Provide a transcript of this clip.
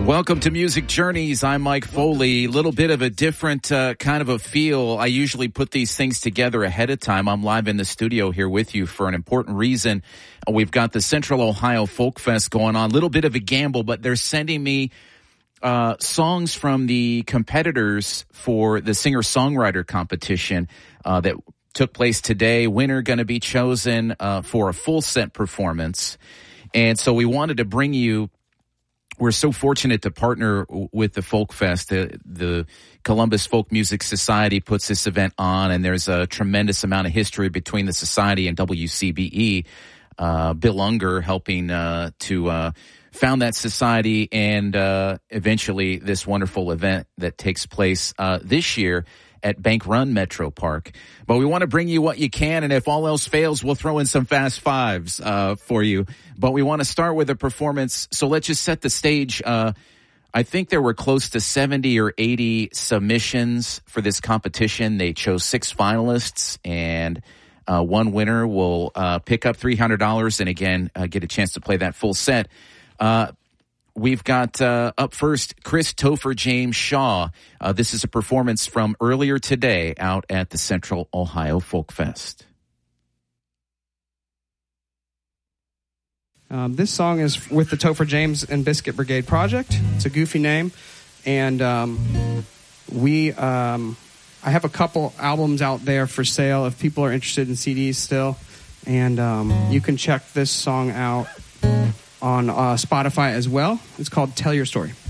Welcome to Music Journeys. I'm Mike Foley. A little bit of a different kind of a feel. I usually put these things together ahead of time. I'm live in the studio here with you for an important reason. We've got the Central Ohio Folk Fest going on. A little bit of a gamble, but they're sending me songs from the competitors for the singer-songwriter competition that took place today. Winner going to be chosen for a full set performance. And so we wanted to bring you. We're so fortunate to partner with the Folk Fest. The Columbus Folk Music Society puts this event on, and there's a tremendous amount of history between the society and WCBE. Bill Unger helping to found that society, and eventually this wonderful event that takes place this year at Bank Run Metro Park. But we want to bring you what you can, and if all else fails, we'll throw in some Fast Fives for you. But we want to start with a performance, so let's just set the stage. I think there were close to 70 or 80 submissions for this competition. They chose 6 finalists, and one winner will pick up $300 and, again, get a chance to play that full set. We've got up first Chris Topher James Shaw. This is a performance from earlier today out at the Central Ohio Folk Fest. This song is with the Topher James and Biscuit Brigade Project. It's a goofy name. And I have a couple albums out there for sale if people are interested in CDs still. And you can check this song out on Spotify as well. It's called Tell Your Story.